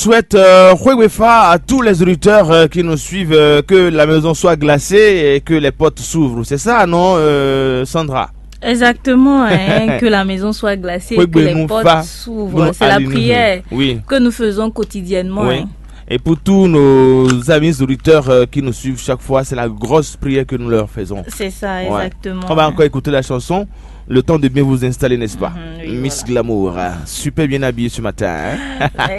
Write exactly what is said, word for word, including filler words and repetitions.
souhaite euh, à tous les auditeurs euh, qui nous suivent euh, que la maison soit glacée et que les portes s'ouvrent. C'est ça, non, euh, Sandra? Exactement, hein, que la maison soit glacée et que les portes s'ouvrent. C'est la prière oui. que nous faisons quotidiennement. Oui. Hein. Et pour tous nos amis auditeurs euh, qui nous suivent chaque fois, c'est la grosse prière que nous leur faisons. C'est ça, exactement. Ouais. On va encore écouter la chanson. Le temps de bien vous installer, n'est-ce pas? Mm-hmm, oui, Miss voilà. Glamour, super bien habillée ce matin. Hein?